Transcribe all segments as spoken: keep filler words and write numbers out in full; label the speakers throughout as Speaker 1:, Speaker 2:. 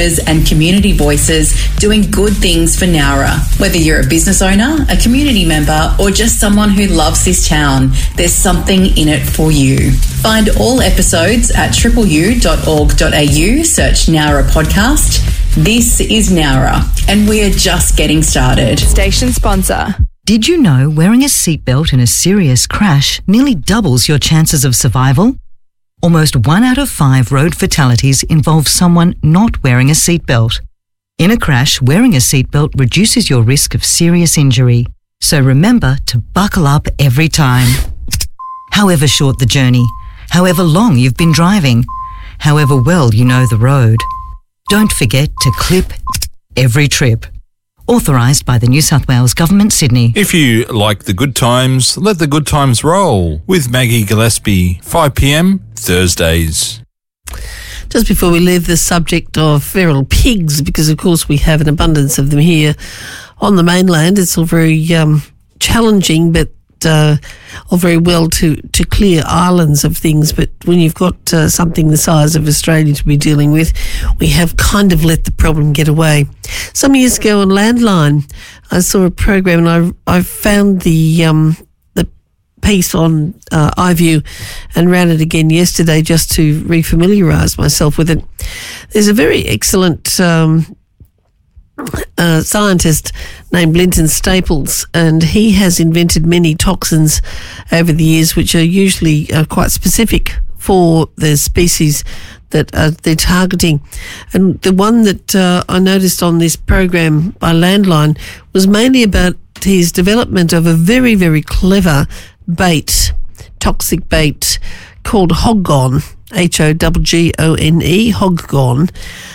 Speaker 1: businesses and community voices doing good things for Nowra. Whether you're a business owner, a community member, or just someone who loves this town, there's something in it for you. Find all episodes at triple u dot org dot a u, search Nowra Podcast. This is Nowra, and we are just getting started.
Speaker 2: Station sponsor.
Speaker 3: Did you know wearing a seatbelt in a serious crash nearly doubles your chances of survival? Almost one out of five road fatalities involve someone not wearing a seatbelt. In a crash, wearing a seatbelt reduces your risk of serious injury. So remember to buckle up every time. However short the journey, however long you've been driving, however well you know the road. Don't forget to clip every trip. Authorised by the New South Wales Government, Sydney.
Speaker 4: If you like the good times, let the good times roll with Maggie Gillespie, five p m Thursdays.
Speaker 5: Just before we leave the subject of feral pigs, because of course we have an abundance of them here on the mainland, it's all very um, challenging, but uh, all very well to, to clear islands of things. But when you've got uh, something the size of Australia to be dealing with, we have kind of let the problem get away. Some years ago on Landline, I saw a program and I I found the um, the piece on uh, iView and ran it again yesterday just to refamiliarise myself with it. There's a very excellent um, uh, scientist named Linton Staples, and he has invented many toxins over the years which are usually uh, quite specific for the species that uh, they're targeting. And the one that uh, I noticed on this program by Landline was mainly about his development of a very, very clever bait, toxic bait called Hoggon, H O G G O N E, Hoggon.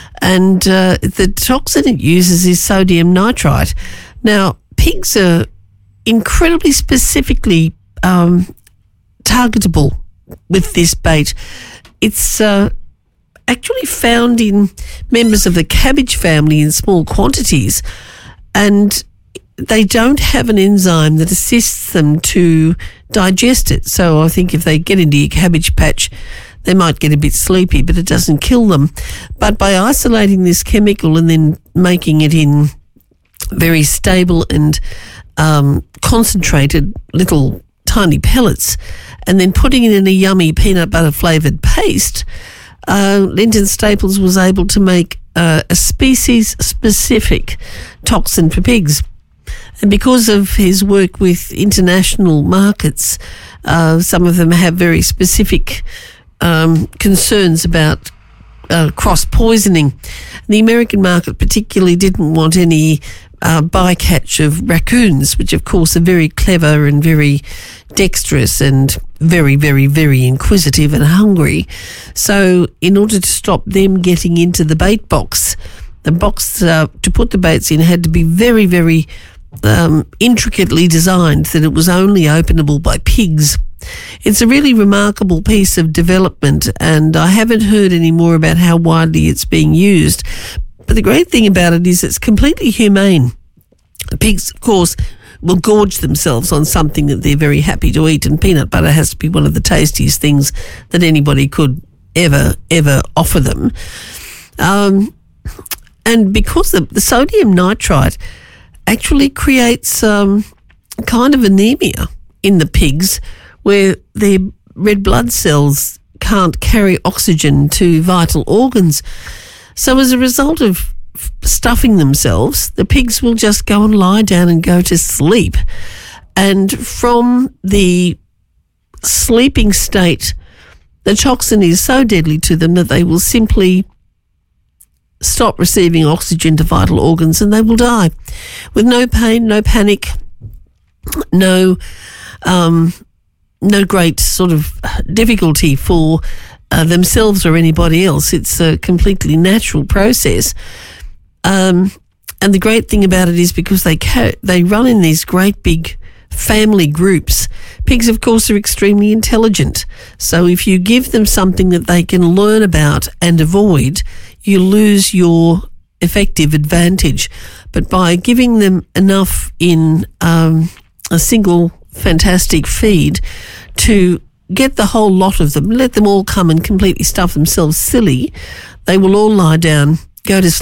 Speaker 5: And uh, the toxin it uses is sodium nitrite. Now, pigs are incredibly specifically um, targetable with this bait. It's uh, actually found in members of the cabbage family in small quantities, and they don't have an enzyme that assists them to digest it. So I think if they get into your cabbage patch, they might get a bit sleepy, but it doesn't kill them. But by isolating this chemical and then making it in very stable and um, concentrated little tiny pellets, and then putting it in a yummy peanut butter flavoured paste, uh, Linton Staples was able to make uh, a species-specific toxin for pigs. And because of his work with international markets, uh, some of them have very specific um, concerns about uh, cross-poisoning. The American market particularly didn't want any uh, bycatch of raccoons, which of course are very clever and very dexterous and very, very, very inquisitive and hungry. So in order to stop them getting into the bait box, the box uh, to put the baits in had to be very, very um, intricately designed that it was only openable by pigs. It's a really remarkable piece of development, and I haven't heard any more about how widely it's being used. But the great thing about it is it's completely humane. Pigs, of course, will gorge themselves on something that they're very happy to eat, and peanut butter has to be one of the tastiest things that anybody could ever, ever offer them. Um, and because the, the sodium nitrite actually creates um, kind of anemia in the pigs, where their red blood cells can't carry oxygen to vital organs. So as a result of stuffing themselves, the pigs will just go and lie down and go to sleep. And from the sleeping state, the toxin is so deadly to them that they will simply stop receiving oxygen to vital organs and they will die with no pain, no panic, no um, no great sort of difficulty for uh, themselves or anybody else. It's a completely natural process. Um, and the great thing about it is because they ca- they run in these great big family groups. Pigs, of course, are extremely intelligent. So if you give them something that they can learn about and avoid, you lose your effective advantage. But by giving them enough in um, a single fantastic feed to get the whole lot of them, let them all come and completely stuff themselves silly, they will all lie down, go to sleep.